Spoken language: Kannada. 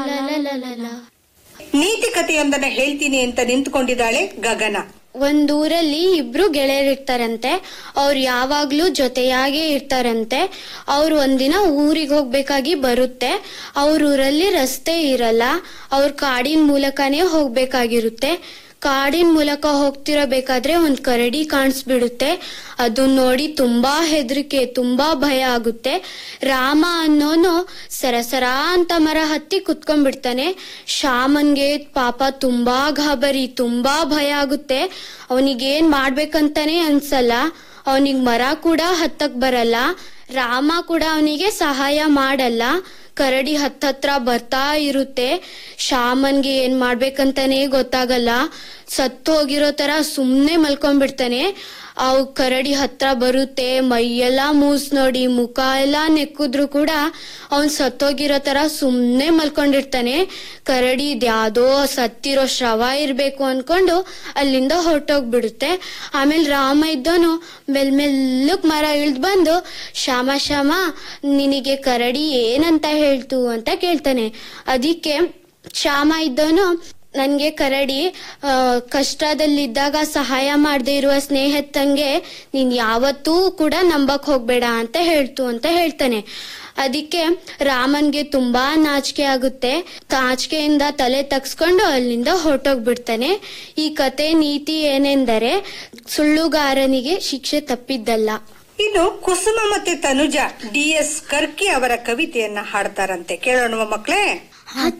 ನೀತಿ ಕಥೆಯೊಂದನ್ನ ಹೇಳ್ತೀನಿ ಅಂತ ನಿಂತ್ಕೊಂಡಿದ್ದಾಳೆ ಗಗನ. ಒಂದೂರಲ್ಲಿ ಇಬ್ರು ಗೆಳೆಯರಿರ್ತಾರಂತೆ. ಅವ್ರು ಯಾವಾಗ್ಲೂ ಜೊತೆಯಾಗೇ ಇರ್ತಾರಂತೆ. ಅವ್ರು ಒಂದಿನ ಊರಿಗೆ ಹೋಗ್ಬೇಕಾಗಿ ಬರುತ್ತೆ. ಅವ್ರ ಊರಲ್ಲಿ ರಸ್ತೆ ಇರಲ್ಲ. ಅವ್ರ ಕಾಡಿನ ಮೂಲಕನೇ ಹೋಗ್ಬೇಕಾಗಿರುತ್ತೆ. ಕಾಡಿನ ಮೂಲಕ ಹೋಗ್ತಿರಬೇಕಾದ್ರೆ ಒಂದ್ ಕರಡಿ ಕಾಣಿಸ್ಬಿಡುತ್ತೆ. ಅದನ್ನ ನೋಡಿ ತುಂಬಾ ಹೆದರಿಕೆ, ತುಂಬಾ ಭಯ ಆಗುತ್ತೆ. ರಾಮ ಅನ್ನೋನು ಸರಸರ ಅಂತ ಮರ ಹತ್ತಿ ಕುತ್ಕೊಂಡ್ಬಿಡ್ತಾನೆ. ಶ್ಯಾಮನ್ಗೆ ಪಾಪ ತುಂಬಾ ಗಾಬರಿ, ತುಂಬಾ ಭಯ ಆಗುತ್ತೆ. ಅವನಿಗೇನ್ ಮಾಡ್ಬೇಕಂತಾನೆ ಅನ್ಸಲ್ಲ. ಅವನಿಗ್ ಮರ ಕೂಡ ಹತ್ತಕ್ ಬರಲ್ಲ. ರಾಮ ಕೂಡ ಅವನಿಗೆ ಸಹಾಯ ಮಾಡಲ್ಲ. ಕರಡಿ ಹತ್ತತ್ರ ಬರ್ತಾ ಇರುತ್ತೆ. ಶ್ಯಾಮನ್ಗೆ ಏನ್ ಮಾಡ್ಬೇಕಂತಾನೆ ಗೊತ್ತಾಗಲ್ಲ. ಸತ್ತೋಗಿರೋ ತರ ಸುಮ್ನೆ ಮಲ್ಕೊಂಡ್ಬಿಡ್ತಾನೆ. ಅವು ಕರಡಿ ಹತ್ರ ಬರುತ್ತೆ. ಮೈಯೆಲ್ಲ ಮೂಸ್ ನೋಡಿ ಮುಖ ಎಲ್ಲ ನೆಕ್ಕಿದ್ರು ಕೂಡ ಅವನ್ ಸತ್ತೋಗಿರೋ ತರ ಸುಮ್ನೆ ಮಲ್ಕೊಂಡಿರ್ತಾನೆ. ಕರಡಿ ಯಾವ್ದೋ ಸತ್ತಿರೋ ಶವ ಇರ್ಬೇಕು ಅನ್ಕೊಂಡು ಅಲ್ಲಿಂದ ಹೊರಟೋಗ್ಬಿಡುತ್ತೆ. ಆಮೇಲೆ ರಾಮ ಇದ್ದವನು ಮೆಲ್ಲಕ್ ಮರ ಇಳ್ದ್ ಬಂದು, ಶ್ಯಾಮ ನಿನಗೆ ಕರಡಿ ಏನಂತ ಹೇಳ್ತು ಅಂತ ಕೇಳ್ತಾನೆ. ಅದಕ್ಕೆ ಶ್ಯಾಮ ಇದ್ದವನು, ನನ್ಗೆ ಕರಡಿ ಕಷ್ಟದಲ್ಲಿದ್ದಾಗ ಸಹಾಯ ಮಾಡದೇ ಇರುವ ಸ್ನೇಹಿತಂಗೆ ನೀನ್ ಯಾವತ್ತೂ ಕೂಡ ನಂಬಕ್ ಹೋಗ್ಬೇಡ ಅಂತ ಹೇಳ್ತು ಅಂತ ಹೇಳ್ತಾನೆ. ಅದಕ್ಕೆ ರಾಮನ್ಗೆ ತುಂಬಾ ನಾಚಿಕೆ ಆಗುತ್ತೆ. ನಾಚಿಕೆಯಿಂದ ತಲೆ ತಗ್ಸ್ಕೊಂಡು ಅಲ್ಲಿಂದ ಹೊರಟೋಗ್ಬಿಡ್ತಾನೆ. ಈ ಕತೆ ನೀತಿ ಏನೆಂದರೆ ಸುಳ್ಳುಗಾರನಿಗೆ ಶಿಕ್ಷೆ ತಪ್ಪಿದ್ದಲ್ಲ. ಇನ್ನು ಕುಸುಮ ಮತ್ತೆ ತನುಜ DS ಕರ್ಕಿ ಅವರ ಕವಿತೆಯನ್ನ ಹಾಡ್ತಾರಂತೆ. ಕೇಳೋಣ ಮಕ್ಕಳೇ.